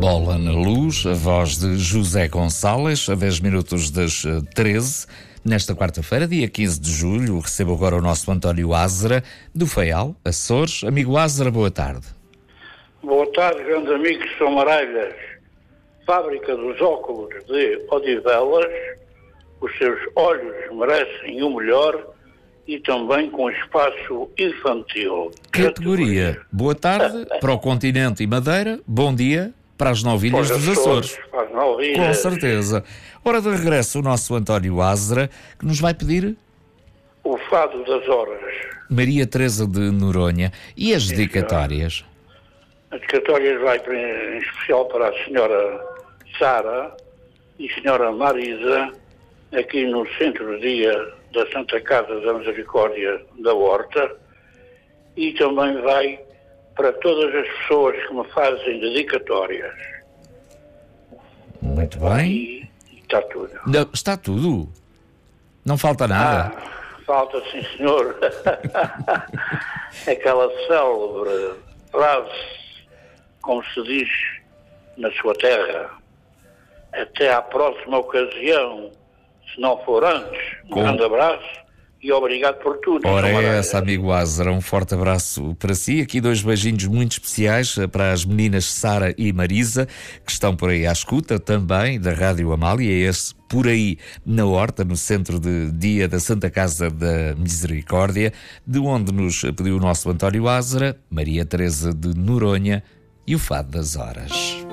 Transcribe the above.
Bola na Luz, a voz de José Gonçalves, a 10 minutos das 13. Nesta quarta-feira, dia 15 de julho, recebo agora o nosso António Ázara, do Faial, Açores. Amigo Ázara, boa tarde. Boa tarde, grandes amigos de São Maralhas, fábrica dos óculos de Odivelas. Os seus olhos merecem o melhor e também com espaço infantil. Categoria. Boa tarde para o continente e Madeira. Bom dia para as novilhas dos Açores. Para as novilhas. Com certeza. Ora, de regresso o nosso António Ázara, que nos vai pedir O Fado das Horas. Maria Teresa de Noronha. E as dedicatórias? As dedicatórias vai em especial para a senhora Sara e a senhora Marisa, aqui no centro-dia da Santa Casa da Misericórdia da Horta, e também vai para todas as pessoas que me fazem dedicatórias. Muito bem. E está tudo. Não, está tudo? Não falta nada? Falta, sim, senhor. Aquela célebre frase, como se diz na sua terra: até à próxima ocasião, se não for antes. Um grande abraço e obrigado por tudo. Ora, é essa, amigo Ázara, um forte abraço para si. Aqui 2 beijinhos muito especiais para as meninas Sara e Marisa, que estão por aí à escuta também da Rádio Amália. Esse por aí na Horta, no centro de dia da Santa Casa da Misericórdia, de onde nos pediu o nosso António Ázara, Maria Teresa de Noronha e o Fado das Horas.